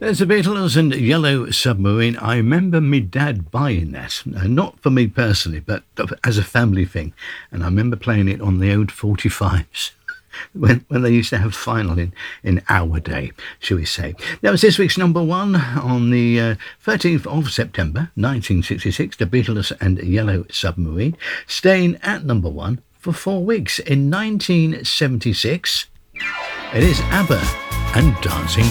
There's the Beatles and Yellow Submarine. I remember me dad buying that, not for me personally, but as a family thing. And I remember playing it on the old 45s. When they used to have final in our day, shall we say. That was this week's number one on the 13th of September 1966, the Beatles and Yellow Submarine, staying at number one for 4 weeks. In 1976, it is ABBA and Dancing